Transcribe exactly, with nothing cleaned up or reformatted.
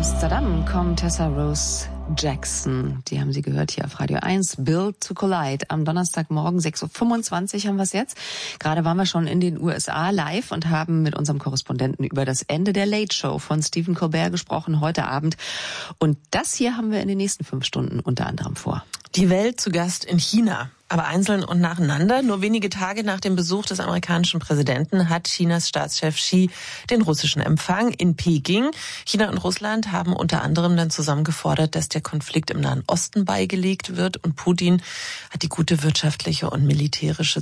Amsterdam kommt Tessa Rose Jackson. Die haben Sie gehört hier auf Radio eins. Built to Collide. Am Donnerstagmorgen sechs Uhr fünfundzwanzig haben wir es jetzt. Gerade waren wir schon in den U S A live und haben mit unserem Korrespondenten über das Ende der Late Show von Stephen Colbert gesprochen heute Abend. Und das hier haben wir in den nächsten fünf Stunden unter anderem vor. Die Welt zu Gast in China. Aber einzeln und nacheinander. Nur wenige Tage nach dem Besuch des amerikanischen Präsidenten hat Chinas Staatschef Xi den russischen Empfang in Peking. China und Russland haben unter anderem dann zusammen gefordert, dass der Konflikt im Nahen Osten beigelegt wird. Und Putin hat die gute wirtschaftliche und militärische